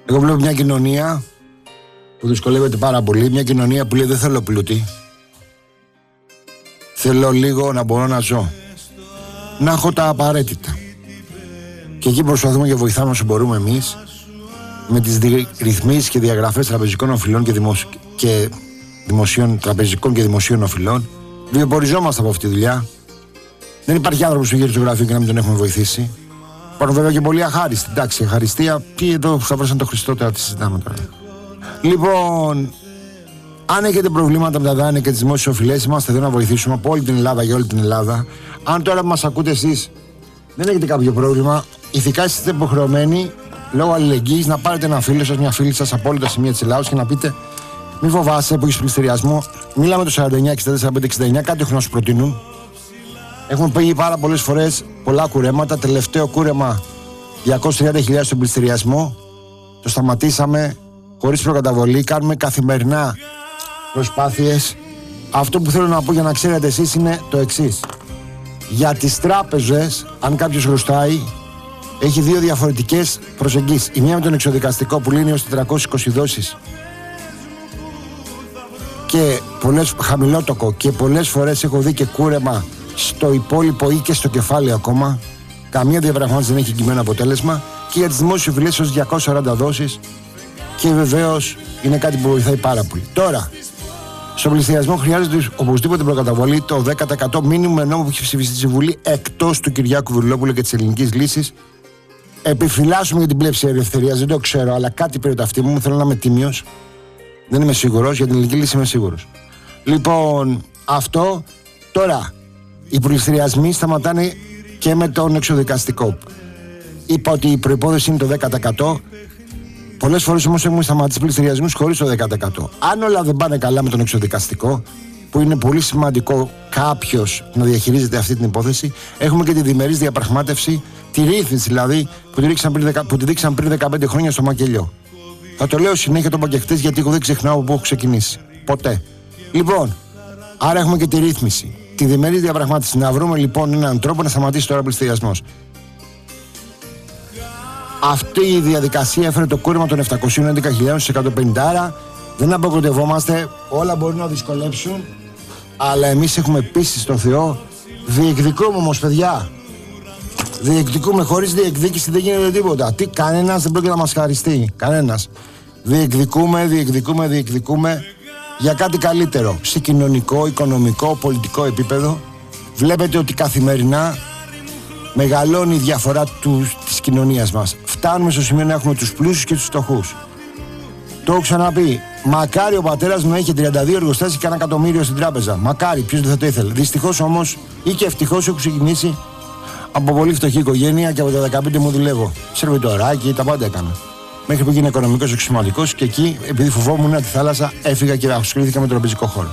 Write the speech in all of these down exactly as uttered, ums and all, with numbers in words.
Εγώ βλέπω μια κοινωνία που δυσκολεύεται πάρα πολύ. Μια κοινωνία που λέει δεν θέλω πλούτη. Θέλω λίγο να μπορώ να ζω. Να έχω τα απαραίτητα. Και εκεί προσπαθούμε και βοηθάμε όσο μπορούμε εμείς με τις ρυθμίσεις και διαγραφές τραπεζικών οφειλών και, δημοσ... και δημοσίων, τραπεζικών και δημοσίων οφειλών. Βιοποριζόμαστε από αυτή τη δουλειά. Δεν υπάρχει άνθρωπος που γύρει στο γραφείο και να μην τον έχουμε βοηθήσει. Υπάρχουν βέβαια και πολλοί αχάριστοι. Εντάξει, αχαριστία, ποιοι εδώ θα βρουν το Χριστό τώρα, τι συζητάμε τώρα. Λοιπόν, αν έχετε προβλήματα με τα δάνεια και τις δημόσιες οφειλές, είμαστε εδώ να βοηθήσουμε από όλη την Ελλάδα για όλη την Ελλάδα. Αν τώρα που μας ακούτε εσείς δεν έχετε κάποιο πρόβλημα, ηθικά είστε υποχρεωμένοι λόγω αλληλεγγύης να πάρετε ένα φίλο σας, μια φίλη σας από όλα τα σημεία της Ελλάδας και να πείτε: μη φοβάσαι που έχεις πληστηριασμό. Μίλαμε το σαράντα εννιά εξήντα τέσσερα πεντακόσια εξήντα εννιά, κάτι έχουν να σου προτείνουν. Έχουμε πει πάρα πολλές φορές πολλά κουρέματα. Τελευταίο κούρεμα διακόσιες τριάντα χιλιάδες στον πληστηριασμό. Το σταματήσαμε χωρίς προκαταβολή. Κάνουμε καθημερινά προσπάθειες. Αυτό που θέλω να πω για να ξέρετε εσείς είναι το εξής. Για τις τράπεζες, αν κάποιος χρωστάει, έχει δύο διαφορετικές προσεγγίσεις. Η μία με τον εξοδικαστικό που λύνει ως τετρακόσιες είκοσι δόσεις και πολλές, χαμηλότοκο, και πολλές φορές έχω δει και κούρεμα στο υπόλοιπο ή και στο κεφάλαιο ακόμα. Καμία διαπραγμάτευση δεν έχει εγκυμένο αποτέλεσμα. Και για τις δημόσιες οφειλές ως διακόσιες σαράντα δόσεις. Και βεβαίως είναι κάτι που βοηθάει πάρα πολύ. Τώρα, στον πληστηριασμό χρειάζεται οπωσδήποτε προκαταβολή το δέκα τοις εκατό μήνυμου νόμου που έχει ψηφιστεί στη Βουλή, εκτός του Κυριάκου Βουλόπουλου και της Ελληνικής Λύσης. Επιφυλάσσουμε για την πλεύση ελευθερίας, δεν το ξέρω, αλλά κάτι πήρε το αυτί μου. Θέλω να είμαι τίμιος. Δεν είμαι σίγουρος, για την Ελληνική Λύση είμαι σίγουρος. Λοιπόν, αυτό τώρα. Οι πληστηριασμοί σταματάνε και με τον εξοδικαστικό. Είπα ότι η προϋπόθεση είναι το δέκα τοις εκατό. Πολλές φορές όμως έχουμε σταματήσει πληστηριασμούς χωρίς το δέκα τοις εκατό. Αν όλα δεν πάνε καλά με τον εξοδικαστικό, που είναι πολύ σημαντικό κάποιος να διαχειρίζεται αυτή την υπόθεση, έχουμε και τη διμερής διαπραγμάτευση, τη ρύθμιση δηλαδή, που τη δείξαν πριν, που τη δείξαν πριν δεκαπέντε χρόνια στο Μακελιό. Θα το λέω συνέχεια το πακεχτές, γιατί εγώ δεν ξεχνάω από πού έχω ξεκινήσει. Ποτέ. Λοιπόν, άρα έχουμε και τη ρύθμιση. Τη διμερή διαπραγμάτευση. Να βρούμε λοιπόν έναν τρόπο να σταματήσει τώρα ο πληστηριασμός. Αυτή η διαδικασία έφερε το κούρεμα των επτακόσιες έντεκα χιλιάδες εκατόν πενήντα. Άρα δεν αποκροτευόμαστε, όλα μπορούν να δυσκολέψουν, αλλά εμείς έχουμε πίστη στο Θεό. Διεκδικούμε όμως, παιδιά. Διεκδικούμε, χωρίς διεκδίκηση δεν γίνεται τίποτα. Τι, κανένας δεν πρόκειται να μας χαριστεί. Κανένας. Διεκδικούμε, διεκδικούμε, διεκδικούμε. Για κάτι καλύτερο, σε κοινωνικό, οικονομικό, πολιτικό επίπεδο. Βλέπετε ότι καθημερινά μεγαλώνει η διαφορά του, της κοινωνίας μας. Φτάνουμε στο σημείο να έχουμε τους πλούσιους και τους φτωχούς. Το έχω ξαναπεί. Μακάρι ο πατέρας μου να είχε τριάντα δύο εργοστάσια και ένα εκατομμύριο στην τράπεζα. Μακάρι, ποιος δεν θα το ήθελε. Δυστυχώς όμως, ή και ευτυχώς, έχω ξεκινήσει από πολύ φτωχή οικογένεια και από τα δεκαπέντε μου δουλεύω. Σερβιτοράκι, τα πάντα έκανα. Μέχρι που έγινε οικονομικός εξωματικός και εκεί, επειδή φοβόμουν τη θάλασσα, έφυγα και ασχολήθηκα με τον τραπεζικό χώρο.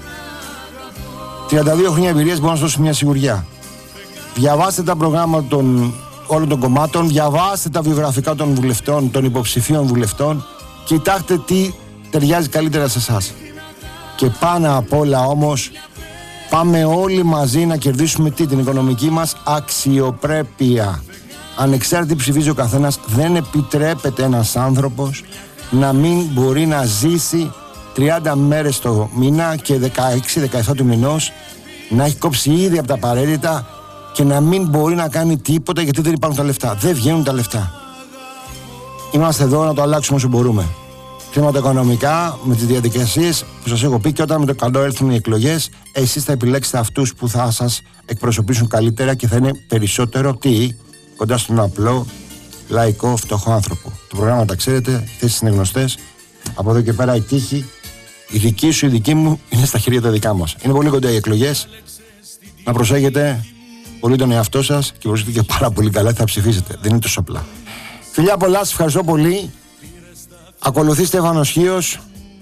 τριάντα δύο χρόνια εμπειρίας μπορώ να σας δώσω μια σιγουριά. Διαβάστε τα προγράμματα των όλων των κομμάτων, διαβάστε τα βιογραφικά των βουλευτών, των υποψηφίων βουλευτών, κοιτάξτε τι ταιριάζει καλύτερα σε εσάς. Και πάνω απ' όλα όμως, πάμε όλοι μαζί να κερδίσουμε τι, την οικονομική μας αξιοπρέπεια. Ανεξάρτητη ψηφίζει ο καθένας, δεν επιτρέπεται ένας άνθρωπος να μην μπορεί να ζήσει τριάντα μέρες το μήνα και δεκαέξι δεκαεπτά του μηνός, να έχει κόψει ήδη από τα απαραίτητα και να μην μπορεί να κάνει τίποτα γιατί δεν υπάρχουν τα λεφτά. Δεν βγαίνουν τα λεφτά. Είμαστε εδώ να το αλλάξουμε όσο μπορούμε. Χρηματοοικονομικά, με τις διαδικασίες που σας έχω πει, και όταν με το καλό έρθουν οι εκλογές, εσείς θα επιλέξετε αυτούς που θα σας εκπροσωπήσουν καλύτερα και θα είναι περισσότερο τι, κοντά στον απλό, λαϊκό, φτωχό άνθρωπο. Τα προγράμματα ξέρετε, οι θέσεις είναι γνωστές. Από εδώ και πέρα η τύχη, η δική σου, η δική μου, είναι στα χέρια τα δικά μας. Είναι πολύ κοντά οι εκλογές. Να προσέχετε πολύ τον εαυτό σας και προσέχετε και πάρα πολύ καλά, θα ψηφίσετε. Δεν είναι τόσο απλά. Φιλιά πολλά, σας ευχαριστώ πολύ. Ακολουθεί Στέφανος Χίος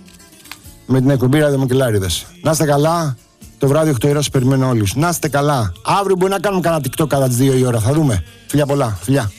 με την εκπομπή Ραδιομακελάριδες. Να είστε καλά. Το βράδυ οκτώ η ώρα σας περιμένω όλους. Να είστε καλά. Αύριο μπορεί να κάνουμε κανένα TikTok κατά τις δύο η ώρα. Θα δούμε. Φιλιά πολλά. Φιλιά.